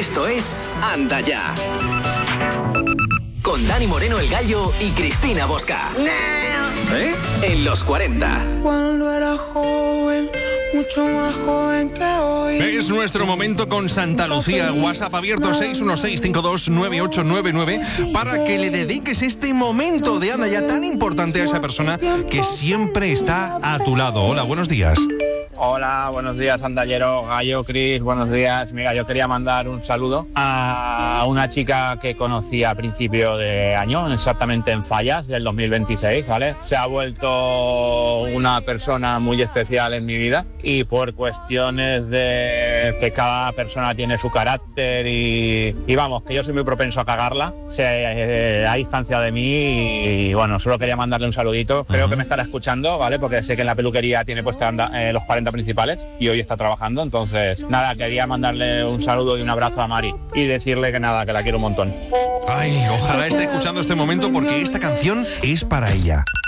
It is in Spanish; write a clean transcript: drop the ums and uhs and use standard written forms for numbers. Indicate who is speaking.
Speaker 1: Esto es Anda Ya. Con Dani Moreno el Gallo y Cristina Bosca. En los 40.
Speaker 2: Cuando era joven, mucho más joven que hoy.
Speaker 3: Es nuestro momento con Santa Lucía. WhatsApp abierto 616-529899 para que le dediques este momento de Anda Ya tan importante a esa persona que siempre está a tu lado. Hola, buenos días.
Speaker 4: Hola, buenos días, Andallero, Gallo, Cris, buenos días. Mira, yo quería mandar un saludo a una chica que conocí a principio de año, exactamente en Fallas del 2026, ¿vale? Se ha vuelto una persona muy especial en mi vida y por cuestiones de que cada persona tiene su carácter y vamos, que yo soy muy propenso a cagarla, se ha distanciado de mí y bueno, solo quería mandarle un saludito. Creo que me estará escuchando, ¿vale? Porque sé que en la peluquería tiene puesta los 40 principales y hoy está trabajando, entonces nada, quería mandarle un saludo y un abrazo a Mari y decirle que nada, que la quiero un montón.
Speaker 3: Ay, ojalá esté escuchando este momento porque esta canción es para ella.